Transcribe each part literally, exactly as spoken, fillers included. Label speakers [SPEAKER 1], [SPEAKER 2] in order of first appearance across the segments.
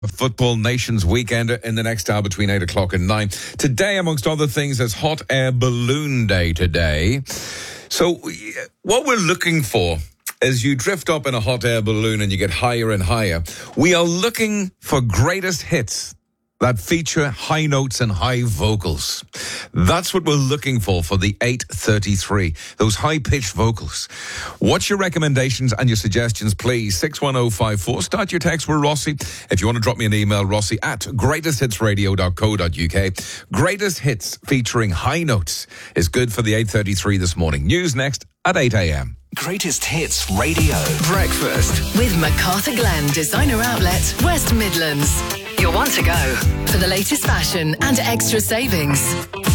[SPEAKER 1] Football Nations Weekend in the next hour between eight o'clock and nine. Today, amongst other things, is Hot Air Balloon Day today. So what we're looking for as you drift up in a hot air balloon and you get higher and higher, we are looking for greatest hits that feature high notes and high vocals. That's what we're looking for for the eight thirty-three, those high-pitched vocals. What's your recommendations and your suggestions, please? six one oh five four. Start your text with Rossi. If you want to drop me an email, Rossi at greatest hits radio dot co dot uk. Greatest Hits featuring high notes is good for the eight thirty-three this morning. News next at eight a.m.
[SPEAKER 2] Greatest Hits Radio Breakfast
[SPEAKER 3] with MacArthur Glen Designer Outlet, West Midlands. You're one to go for the latest fashion and extra savings.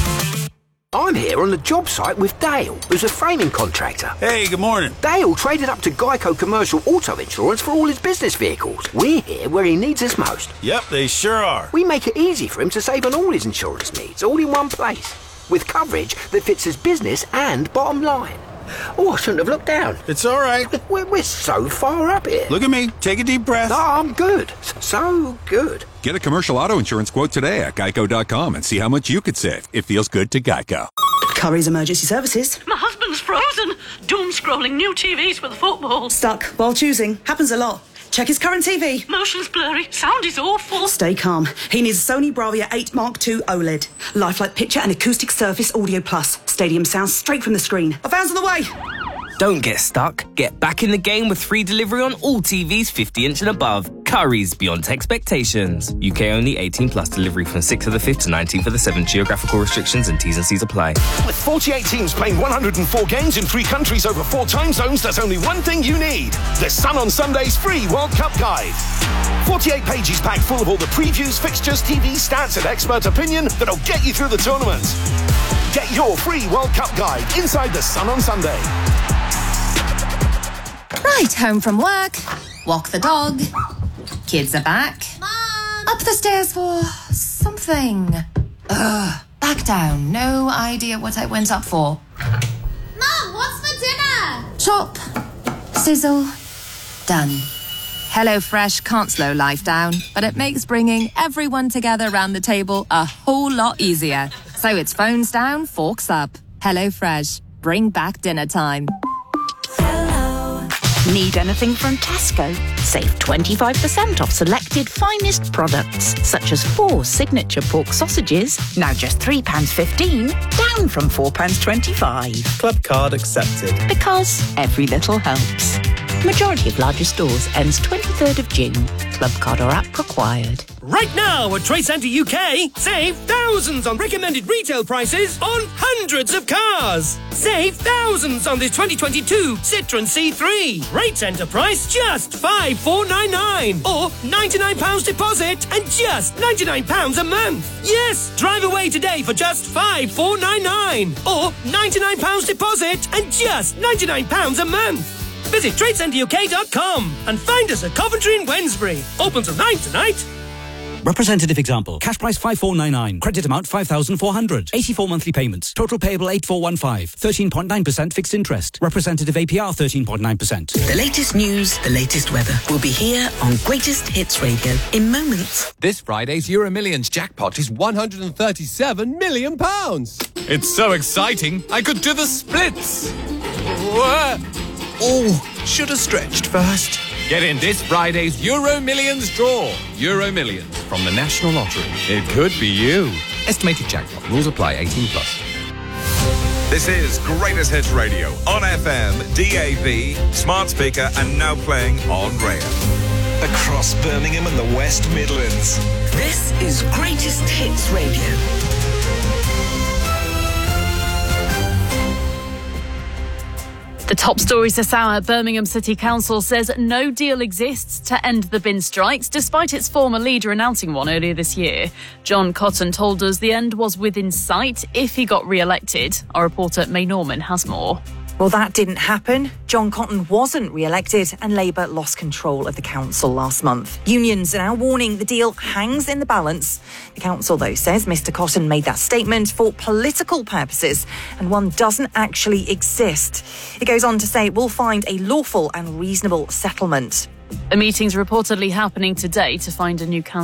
[SPEAKER 4] I'm here on the job site with Dale, who's a framing contractor.
[SPEAKER 5] Hey, good morning.
[SPEAKER 4] Dale traded up to Geico Commercial Auto Insurance for all his business vehicles. We're here where he needs us most.
[SPEAKER 5] Yep, they sure are.
[SPEAKER 4] We make it easy for him to save on all his insurance needs, all in one place, with coverage that fits his business and bottom line. Oh, I shouldn't have looked down.
[SPEAKER 5] It's all right.
[SPEAKER 4] We're, we're so far up here.
[SPEAKER 5] Look at me. Take a deep breath.
[SPEAKER 4] No, I'm good. So good.
[SPEAKER 6] Get a commercial auto insurance quote today at geico dot com and see how much you could save. It feels good to Geico.
[SPEAKER 7] Curry's Emergency Services.
[SPEAKER 8] My husband's frozen. Doom scrolling new T Vs for the football.
[SPEAKER 7] Stuck while choosing. Happens a lot. Check his current T V.
[SPEAKER 8] Motion's blurry. Sound is awful.
[SPEAKER 7] Stay calm. He needs a Sony Bravia eight Mark two OLED. Lifelike picture and acoustic surface audio plus. Stadium sound straight from the screen. A van's on the way.
[SPEAKER 9] Don't get stuck. Get back in the game with free delivery on all T Vs fifty inch and above. Curry's beyond expectations. U K only, eighteen plus. Delivery from sixth of the fifth to nineteenth of the seventh. Geographical restrictions and T's and C's apply.
[SPEAKER 2] With forty-eight teams playing one hundred four games in three countries over four time zones, there's only one thing you need. The Sun on Sunday's free World Cup guide. forty-eight pages packed full of all the previews, fixtures, T V stats and expert opinion that'll get you through the tournament. Get your free World Cup guide inside The Sun on Sunday.
[SPEAKER 10] Right, home from work, walk the dog, kids are back,
[SPEAKER 11] Mom!
[SPEAKER 10] Up the stairs for something. Ugh, back down, no idea what I went up for.
[SPEAKER 11] Mom, what's for dinner?
[SPEAKER 10] Chop, sizzle, done. HelloFresh can't slow life down, but it makes bringing everyone together around the table a whole lot easier. So it's phones down, forks up. HelloFresh, bring back dinner time.
[SPEAKER 12] Need anything from Tesco? Save twenty-five percent off selected finest products, such as four signature pork sausages, now just three pounds fifteen, down from four pounds twenty-five.
[SPEAKER 13] Club card accepted.
[SPEAKER 12] Because every little helps. Majority of larger stores ends twenty-third of June. Club card or app required.
[SPEAKER 14] Right now at Trade Centre U K, save thousands on recommended retail prices on hundreds of cars. Save thousands on this twenty twenty-two Citroen C three. Rate Centre price just five thousand four hundred ninety-nine pounds. Or ninety-nine pounds deposit and just ninety-nine pounds a month. Yes, drive away today for just five thousand four hundred ninety-nine pounds. Or ninety-nine pounds deposit and just ninety-nine pounds a month. Visit trade centre U K dot com and find us at Coventry and Wednesbury. Open till nine tonight.
[SPEAKER 15] Representative example. Cash price five thousand four hundred ninety-nine. Credit amount five thousand four hundred. eighty-four monthly payments. Total payable eight thousand four hundred fifteen. thirteen point nine percent fixed interest. Representative A P R thirteen point nine percent.
[SPEAKER 16] The latest news, the latest weather will be here on Greatest Hits Radio in moments.
[SPEAKER 17] This Friday's Euro Millions jackpot is one hundred thirty-seven million pounds.
[SPEAKER 18] It's so exciting, I could do the splits. Whoa.
[SPEAKER 2] Oh, should have stretched first.
[SPEAKER 18] Get in this Friday's Euro Millions draw. Euro Millions from the National Lottery. It could be you. Estimated jackpot. Rules apply. eighteen plus.
[SPEAKER 1] This is Greatest Hits Radio on F M, D A B, smart speaker, and now playing on Raya.
[SPEAKER 2] Across Birmingham and the West Midlands.
[SPEAKER 16] This is Greatest Hits Radio.
[SPEAKER 19] The top stories this hour. Birmingham City Council says no deal exists to end the bin strikes, despite its former leader announcing one earlier this year. John Cotton told us the end was within sight if he got re-elected. Our reporter May Norman has more.
[SPEAKER 20] Well, that didn't happen. John Cotton wasn't re-elected and Labour lost control of the council last month. Unions are now warning the deal hangs in the balance. The council, though, says Mister Cotton made that statement for political purposes and one doesn't actually exist. It goes on to say it will find a lawful and reasonable settlement.
[SPEAKER 19] A meeting's reportedly happening today to find a new council.